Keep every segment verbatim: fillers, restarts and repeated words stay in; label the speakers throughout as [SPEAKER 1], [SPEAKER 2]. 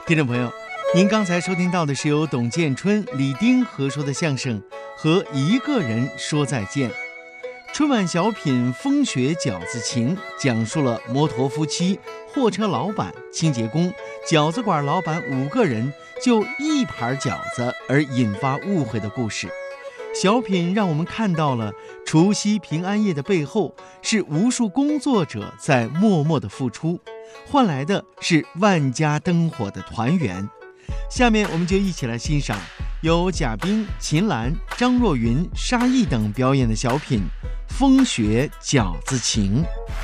[SPEAKER 1] 听众朋友，您刚才收听到的是由董建春、李丁合说的相声《和一个人说再见》。春晚小品《风雪饺子情》讲述了摩托夫妻、货车老板、清洁工、饺子馆老板五个人就一盘饺子而引发误会的故事。小品让我们看到了除夕平安夜的背后是无数工作者在默默的付出，换来的是万家灯火的团圆。下面我们就一起来欣赏由贾冰、秦岚、张若昀、沙溢等表演的小品《风雪饺子情》。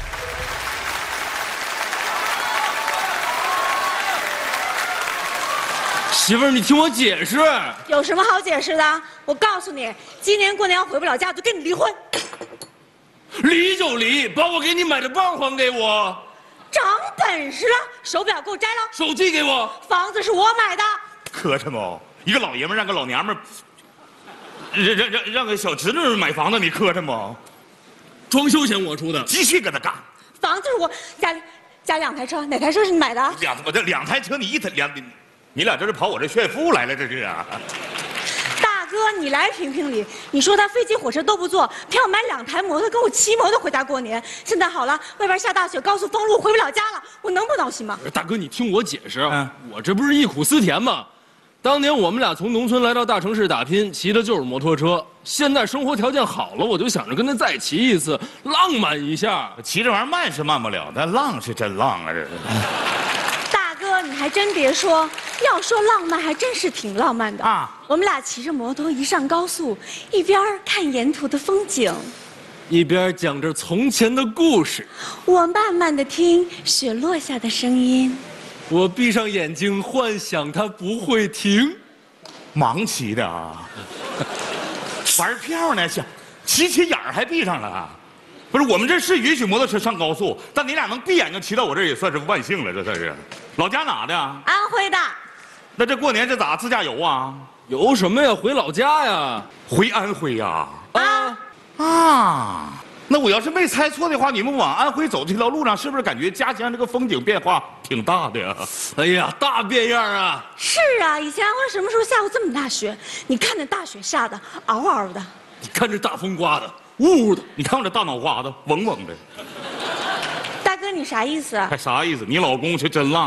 [SPEAKER 2] 媳妇儿，你听我解释。
[SPEAKER 3] 有什么好解释的？我告诉你，今年过年要回不了家，就跟你离婚。
[SPEAKER 2] 离就离，把我给你买的包还给我。
[SPEAKER 3] 长本事了，手表给我摘了，
[SPEAKER 2] 手机给我，
[SPEAKER 3] 房子是我买的。
[SPEAKER 4] 磕碜不？一个老爷们让个老娘们，让让让让个小侄女买房子，你磕碜不？
[SPEAKER 2] 装修钱我出的，
[SPEAKER 4] 继续跟他干。
[SPEAKER 3] 房子是我家里家两台车，哪台车是你买的？
[SPEAKER 4] 两我这两台车，你一台两，你俩这是跑我这炫富来了，这是啊。
[SPEAKER 3] 大哥，你来评评理。你说他飞机火车都不坐，偏要买两台摩托跟我骑摩托回家过年。现在好了，外边下大雪，高速封路，回不了家了，我能不闹心吗？
[SPEAKER 2] 大哥，你听我解释，
[SPEAKER 4] 嗯、
[SPEAKER 2] 我这不是忆苦思甜吗？当年我们俩从农村来到大城市打拼，骑的就是摩托车。现在生活条件好了，我就想着跟他再骑一次，浪漫一下。
[SPEAKER 4] 骑这玩意儿慢是慢不了，但浪是真浪啊！这是。
[SPEAKER 3] 大哥，你还真别说，要说浪漫，还真是挺浪漫的
[SPEAKER 4] 啊！
[SPEAKER 3] 我们俩骑着摩托一上高速，一边看沿途的风景，
[SPEAKER 2] 一边讲着从前的故事。
[SPEAKER 3] 我慢慢的听雪落下的声音。
[SPEAKER 2] 我闭上眼睛，幻想它不会停。
[SPEAKER 4] 盲骑的啊，玩票呢，想骑起眼儿还闭上了。不是，我们这是允许摩托车上高速，但你俩能闭眼睛骑到我这儿也算是万幸了，这算是。老家哪的？
[SPEAKER 3] 安徽的。
[SPEAKER 4] 那这过年这咋自驾游啊？
[SPEAKER 2] 游什么呀？回老家呀。
[SPEAKER 4] 回安徽呀？
[SPEAKER 2] 啊
[SPEAKER 4] 啊！那我要是没猜错的话，你们往安徽走这条路上，是不是感觉家乡这个风景变化挺大的呀？
[SPEAKER 2] 哎呀，大变样啊！
[SPEAKER 3] 是啊，以前安徽什么时候下过这么大雪？你看那大雪下的嗷嗷的，
[SPEAKER 2] 你看这大风刮的呜呜的，
[SPEAKER 4] 你看我这大脑瓜子嗡嗡的。
[SPEAKER 3] 大哥，你啥意思啊？
[SPEAKER 4] 还啥意思？你老公是真浪。